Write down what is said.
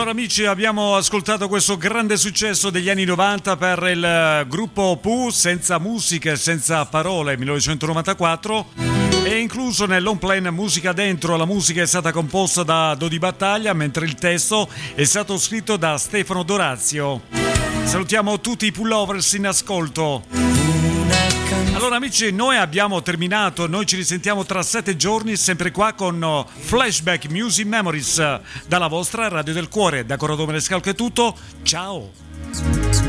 Allora amici, abbiamo ascoltato questo grande successo degli anni 90 per il gruppo Pooh, senza musica e senza parole, 1994, e incluso nell'home plan Musica Dentro. La musica è stata composta da Dodi Battaglia, mentre il testo è stato scritto da Stefano Dorazio. Salutiamo tutti i pullovers in ascolto. Allora amici, noi abbiamo terminato, noi ci risentiamo tra 7 giorni sempre qua con Flashback Music Memories dalla vostra Radio del Cuore. Da Corrado Marescalco è tutto, ciao!